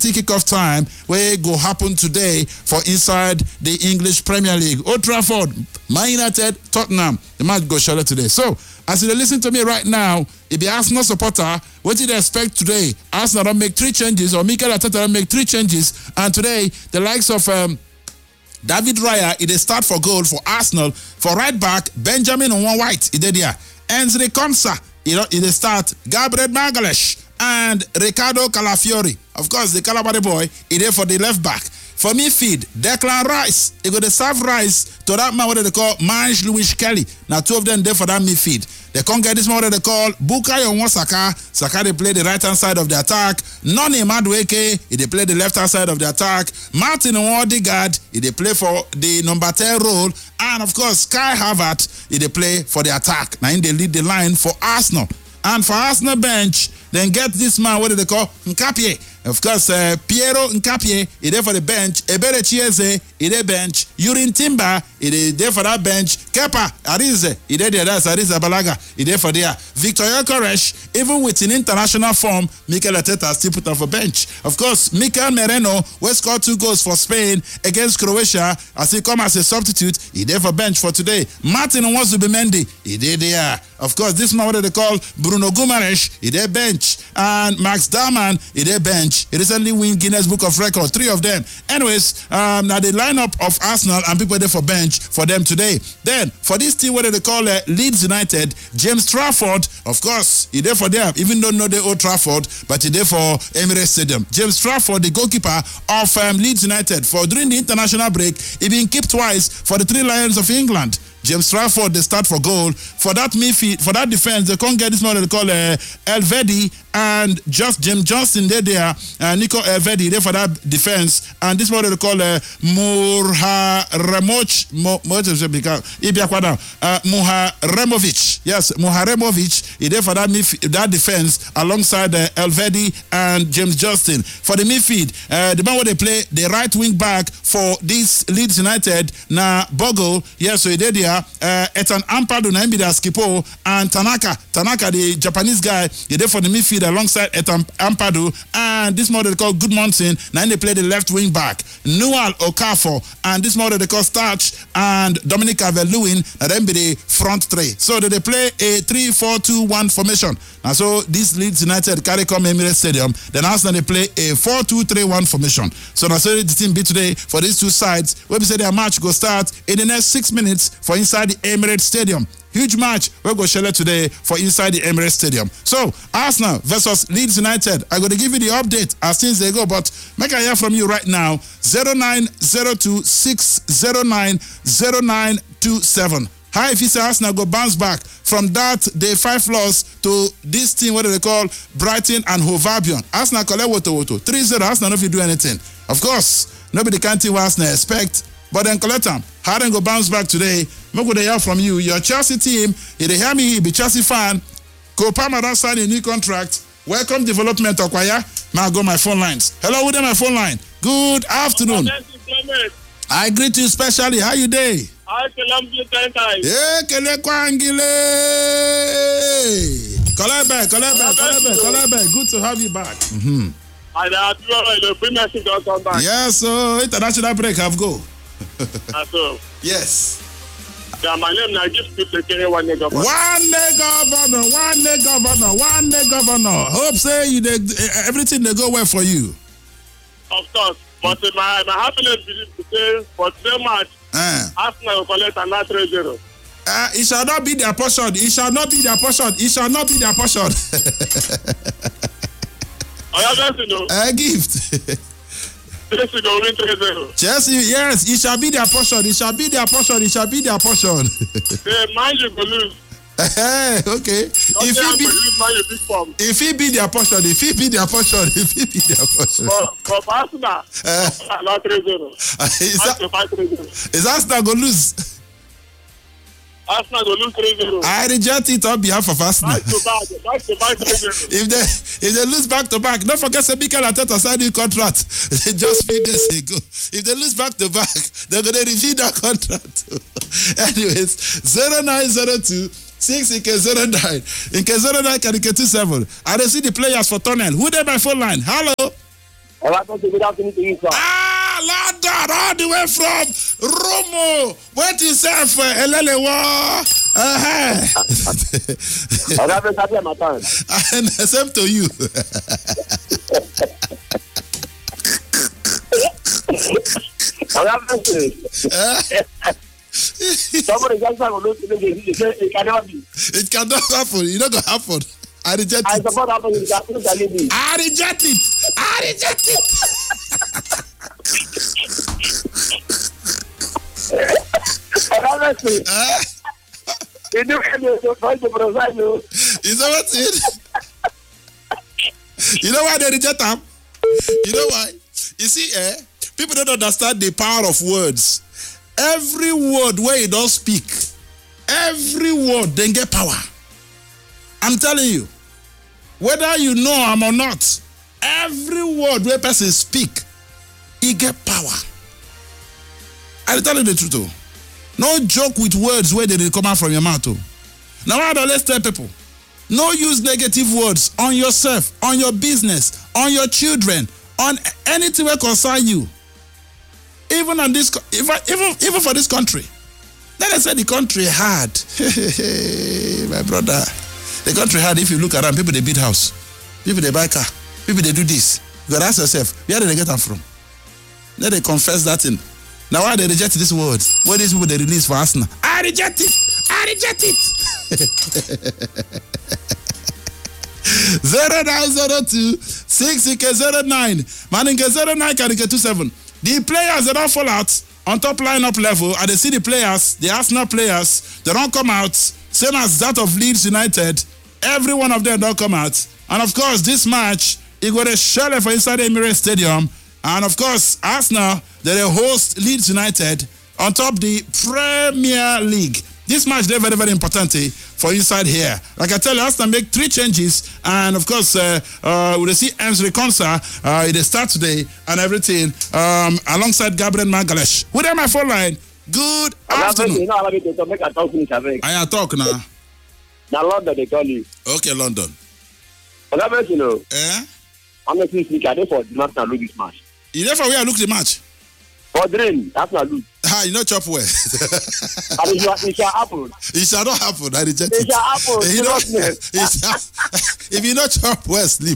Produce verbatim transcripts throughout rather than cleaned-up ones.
kickoff time where go happen today for inside the English Premier League. Old Trafford, Man United, Tottenham. The match go shortly today. So, as you listen to me right now, if you're Arsenal supporter, what did you expect today? Arsenal don't make three changes, or Mikel Arteta don't make three changes, and today the likes of um, David Raya, it is start for goal for Arsenal. For right back, Benjamin White, he did there. Enzo Konsa, you know, it is start. Gabriel Magalhaes and Ricardo Calafiori. Of course, the Calabari boy, he there for the left back. For midfield, Declan Rice. He got the serve Rice to that man what they call Mange Louis Kelly. Now two of them there for that midfield. They can't get this man what they call Bukayo Saka. Saka they play the right hand side of the attack. Noni Madueke, he they play the left hand side of the attack. Martin Odegaard, he they play for the number ten role. And of course, Kai Havertz, he they play for the attack. Now they lead the line for Arsenal. And for Arsenal bench, then get this man, what do they call? Nkapie. Of course, uh, Piero Nkapie, he there for the bench. Ebere Chieze, he there bench. Yurin Timber, he there for that bench. Kepa Arize, he there there. That's Arize Balaga, he there for there. Victor Gyökeres, even with in international form, Mikel Arteta still put on for bench. Of course, Mikel Merino, who scored two goals for Spain against Croatia, as he come as a substitute, he there for bench for today. Martin Zubimendi, he there there. Of course, this man what they call Bruno Guimaraes, he there bench. And Max Darman, he there bench. He recently win Guinness Book of Records, three of them. Anyways, um, now the lineup of Arsenal and people there for bench for them today. Then, for this team, what they call uh, Leeds United, James Trafford, of course, he there for them, even though not the Old Trafford, but he there for Emirates Stadium. James Trafford, the goalkeeper of um, Leeds United, for during the international break, he been kept twice for the Three Lions of England. James Trafford, they start for goal. For that midfield, for that defense, they can't get this man they call uh, Elvedi and just James Johnson there there. Uh, Nico Elvedi there for that defense. And this man they call uh, Muharemovic. Uh, Muharemovic. Yes, Muharemovic. He there for that midfield, that defense alongside uh, Elvedi and James Johnson. For the midfield, uh, the man where they play the right wing back for this Leeds United, na Bogle. Yes, so he did there. Uh, Ethan Ampadu, na the Skipo, and Tanaka. Tanaka, the Japanese guy, he there for the midfield alongside Ethan Ampadu. And this model they call Goodmanson. Now they play the left wing back. Noel Okafor, and this model they call Starch and Dominic Calvert-Lewin. And then be the front three. So they play a three four two one formation. And so this Leeds United carry come Emirates Stadium. Then Arsenal they play a four two three one formation. So now so the team be today for these two sides. Where we say their match go start in the next six minutes for inside the Emirates Stadium. Huge match. We'll go share today for inside the Emirates Stadium. So, Arsenal versus Leeds United. I'm going to give you the update as things they go, but make I hear from you right now. zero nine zero two six zero nine zero nine two seven. Hi, if you say Arsenal go bounce back from that day five loss to this team, what do they call Brighton and Hove Albion. Arsenal collect woto woto. three zero, Arsenal not if you do anything. Of course, nobody can tell what Arsenal expect. But then collect them. How then go bounce back today? Make what they hear from you. Your Chelsea team, if they hear me, be Chelsea fan. Cole Palmer don't sign a new contract. Welcome development Okwaya. Now go my phone lines. Hello, with them my phone line. Good afternoon. I greet you specially. How you day? I can you ten times. Yeah, kele kwangile. Collect back, collect back, collect back, collect back. Good to have you back. Mm-hmm. And uh, the Premiership don't come back. Yes, so international break have go. So, yes. Yeah, my name now give people the one day governor. One day governor, one day governor, one day governor. Hope say you they, everything they go well for you. Of course, but uh, my my happiness is to say for today match, uh. Arsenal will collect another three zero. Uh, it shall not be their portion. It shall not be their portion. It shall not be their portion. I have to know. A gift. Chelsea go win three zero. Chelsea, yes, it shall be their portion. It shall be their portion. It shall be their portion. Yeah, mind you go lose. Okay. If he be, if he be their portion, if he be their portion, if he be their portion. For, for Arsenal, uh, not three zero. Is that, is Arsenal go lose? Arsenal will lose three zero. I reject it on behalf of Arsenal. Back to back, back to back three zero. If they if they lose back to back, don't forget that Mikel Arteta signed a contract just few days ago. If they lose back to back, they're gonna review that contract. Anyways, zero nine zero two six in case zero nine in case zero nine can get two seven. I don't see the players for Tunnel. Who there by phone line? Hello. Ah, London, all the way from Romo. What is that for Elelewa? Uh-huh. And same to you. Somebody just have a look at it. It cannot be. It cannot happen. It's not going to happen. I reject I it. support happening. I reject it. I reject it. Honestly, Uh, you do anything to provide you. is that what it? You know why they reject them? You know why? You see, eh? People don't understand the power of words. Every word where you don't speak, every word then get power. I'm telling you, whether you know I'm or not, every word where person speak, he get power. I tell you the truth, oh. No joke with words where they come out from your mouth, oh. Now I don't let's tell people, no use negative words on yourself, on your business, on your children, on anything that concern you. Even on this, even even even for this country. Let us say the country hard. My brother. The country hard. If you look around, people they build house, people they buy car, people they do this. You gotta ask yourself, where did they get them from? Let they confess that thing. Now why they reject this word? What these people they release for Arsenal? I reject it. I reject it. Zero nine zero two six zero nine. Man zero nine can get two seven. The players that don't fall out on top lineup level, and they see the players, the Arsenal players, they don't come out, same as that of Leeds United. Every one of them don't come out. And of course, this match, it got a shell for inside the Emirates Stadium. And of course, Arsenal, they host Leeds United on top the Premier League. This match, they're very, very important eh, for inside here. Like I tell you, Arsenal make three changes. And of course, uh, uh, we'll see Ems Reconsa, uh, they start today and everything, um, alongside Gabriel Magalhaes. Who there my phone line? Good afternoon. I talk now. Now, London, they call you. Okay, London. But you know, Eh? honestly speaking, I don't for the Arsenal lose this match. You know for where I look the match? For dream, Arsenal lose. Ah, you know chop well. And it shall, it shall happen. It shall not happen. I reject it. It shall happen. You know, Trust me. it shall, if you not chop well, sleep.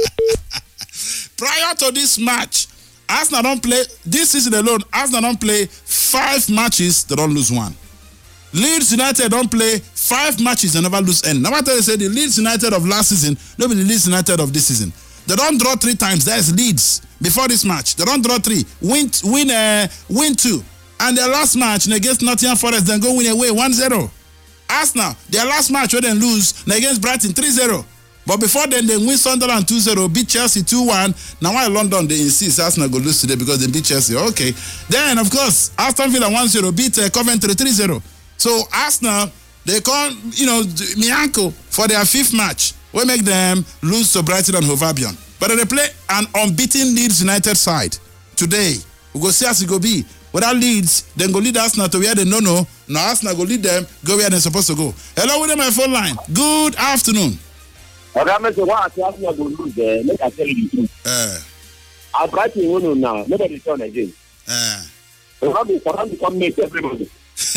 Prior to this match, Arsenal don't play, this season alone, Arsenal don't play five matches, they don't lose one. Leeds United don't play five matches, they never lose any. Now I tell you, say the Leeds United of last season, not the Leeds United of this season. They don't draw three times. That is Leeds before this match. They don't draw three. Win, win, uh, win two. And their last match against Nottingham Forest, then go win away one zero. Arsenal, their last match where they lose against Brighton three zero. But before then, they win Sunderland two zero, beat Chelsea two one. Now why London, they insist Arsenal go lose today because they beat Chelsea. Okay. Then, of course, Aston Villa one zero, beat uh, Coventry three zero. So Arsenal, they call, you know, Mianco for their fifth match. We make them lose to Brighton and Hove Albion. But they play an unbeaten Leeds United side today. We go see as it go be. Without Leeds, then go lead Arsenal to where they no no. Now Arsenal go lead them, go where they're supposed to go. Hello, with my phone line. Good afternoon. Okay, I'm going to Arsenal go lose there. Let I tell you the truth. Uh, I'll Brighton win now. Nobody turn again. uh. For them to come make everybody.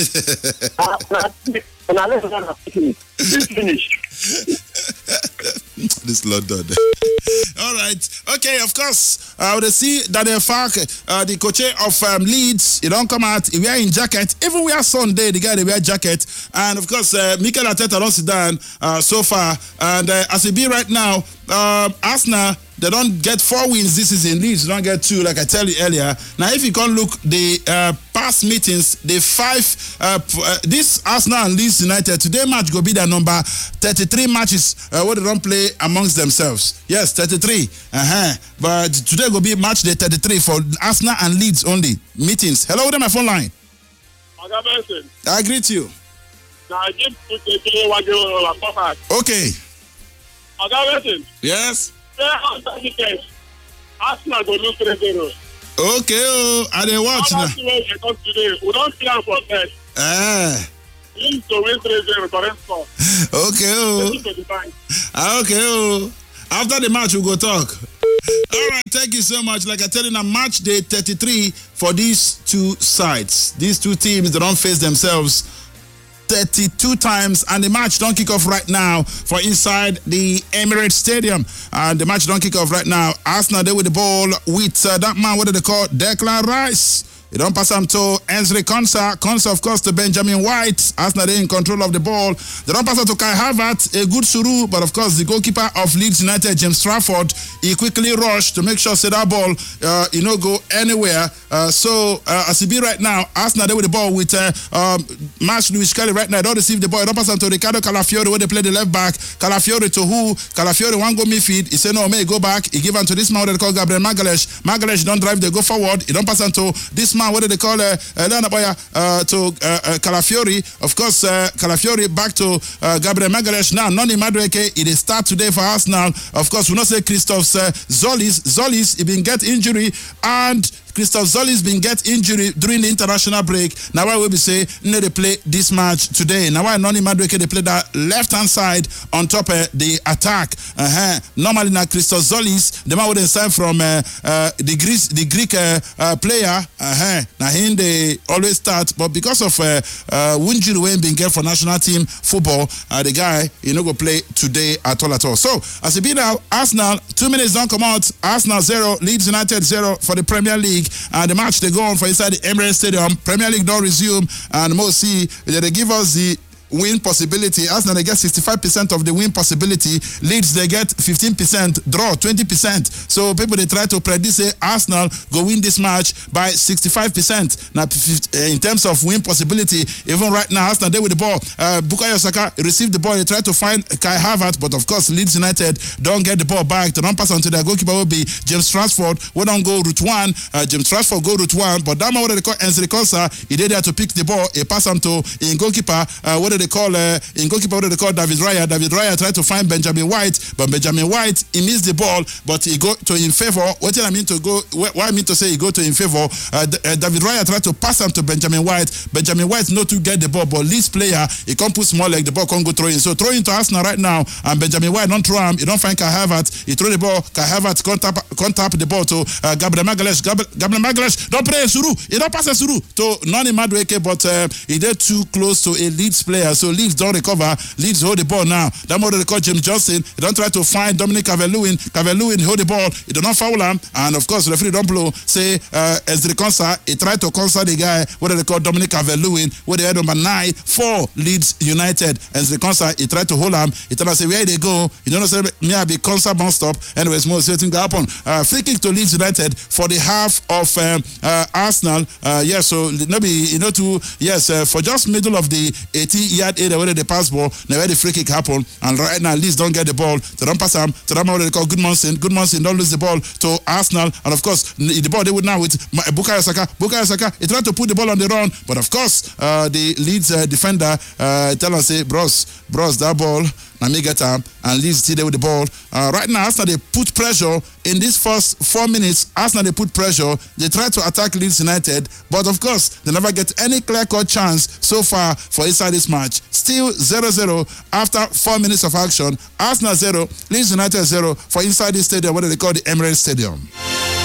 And I let them finish. Finish. This London. All right. Okay, of course. I would see Daniel Fark, uh, the coach of um, Leeds. He don't come out. He wear in jacket. Even we are Sunday, the guy they wear jacket. And of course, uh, Mikel Arteta don't sit down uh, so far. And uh, as it be right now, uh, Arsenal, they don't get four wins this season. Leeds don't get two, like I tell you earlier. Now, if you can't look the uh, past meetings, the five, uh, uh, this Arsenal and Leeds United, today match go be their number thirty-three matches uh, where they don't play amongst themselves. Yes, thirty-three. Uh-huh. But today go be match day thirty-three for Arsenal and Leeds only meetings. Hello, there my phone line. I greet you. Okay. Yes. Arsenal go lose three zero. Okay, oh, I didn't watch now. We don't plan for that. Ah. We need to win three zero, correct score. Okay, oh. Ah, okay, oh. After the match, we'll go talk. All right, thank you so much. Like I tell you, now match day thirty-three for these two sides. These two teams, they don't face themselves thirty-two times, and the match don't kick off right now for inside the Emirates Stadium. And the match don't kick off right now. Arsenal, they with the ball with uh, that man, what do they call? Declan Rice. They don't pass him to Enzri Konsa. Konsa, of course, to Benjamin White. Arsenal, they in control of the ball. They don't pass it to Kai Havertz. A good suru, but of course, the goalkeeper of Leeds United, James Trafford, he quickly rushed to make sure say that ball, uh, you know, go anywhere. Uh, so, uh, as it be right now, Arsenal, they with the ball with uh, um, Marsh Lewis Kelly right now. They don't receive the ball. They don't pass it to Ricardo Calafiori where they play the left back. Calafiori to who? Calafiori one go midfield. He say no, may go back. He give him to this man they call Gabriel Magalhaes. Magalhaes don't drive, they go forward. He don't pass him to this man, what do they call uh, uh, uh, to uh, uh, Calafiori. Of course, uh, Calafiori back to uh, Gabriel Magalhaes. Now, Noni Madueke, it is start today for Arsenal. Of course, we not say Christophe uh, Zolis. Zolis, he been get injury, and Christophe Zolis been get injury during the international break. Now why will we say no they play this match today? Now why Noni Madueke they play that left hand side on top of uh, the attack. Uh-huh. Normally now Christophe Zolis, the man would sign from uh, uh, the Greek the Greek uh, uh, player. Uh-huh. Now him they always start, but because of uh, uh, injury when being get for national team football, uh, the guy you know go play today at all at all. So as it be now, Arsenal two minutes don't come out. Arsenal zero, Leeds United zero for the Premier League. And the match they go on for inside the Emirates Stadium. Premier League don't resume, and most see they give us the win possibility. Arsenal they get sixty-five percent of the win possibility. Leeds they get fifteen percent, draw twenty percent. So people they try to predict say Arsenal go win this match by sixty-five percent. Now in terms of win possibility, even right now Arsenal they with the ball. Uh, Bukayo Saka received the ball. They try to find Kai Havertz, but of course Leeds United don't get the ball back. They don't pass on to their goalkeeper will be James Trafford. We don't go route one. Uh, James Trafford go route one, but that man what they call Enzri Konsa, he did there to pick the ball. He pass on to in goalkeeper. Uh, what they call uh, in goalkeeper what they call David Raya. David Raya tried to find Benjamin White, but Benjamin White he missed the ball, but he go to in favor. What I mean to go? What I mean to say he go to in favor. Uh, uh, David Raya tried to pass him to Benjamin White. Benjamin White not to get the ball, but Leeds player he can't put small leg. The ball can't go throw in. So throw into Arsenal right now, and Benjamin White don't throw him. He don't find Kai Havertz. He throw the ball. Kai Havertz can't tap, can't tap the ball to uh, Gabriel Magalhaes. Gabriel, Gabriel Magalhaes don't play Suru. He don't pass a Suru to Noni Madueke, but uh, he did too close to a Leeds player. So Leeds don't recover. Leeds hold the ball now. That more they call James Johnson. He don't try to find Dominic Calvert-Lewin. Calvert-Lewin hold the ball. He do not foul him. And of course, the referee don't blow. Say uh, Enzri Konsa. He tried to concert the guy. What they call Dominic Calvert-Lewin. Where they had number nine for Leeds United. Enzri Konsa. He tried to hold him. He told us say where they go. You don't know say me I be concert bounce stop. Anyways, more certain go happen. Uh, free kick to Leeds United for the half of um, uh, Arsenal. Uh, yes, yeah, so maybe you know to yes uh, for just middle of the eighty yard area where they pass ball. Now where the free kick happen, and right now Leeds don't get the ball. They don't pass them. To them what they call Goodmanson. Goodmanson don't lose the ball to Arsenal, and of course the ball they would now with Bukayo Saka. Bukayo Saka he tried to put the ball on the run, but of course uh, the Leeds uh, defender uh, tell us say bros, bros that ball. Now me get time and Leeds still there with the ball. Uh, right now, Arsenal they put pressure in these first four minutes. Arsenal they put pressure. They try to attack Leeds United, but of course they never get any clear-cut chance so far for inside this match. Still zero zero after four minutes of action. Arsenal zero, Leeds United zero for inside this stadium. What do they call the Emirates Stadium?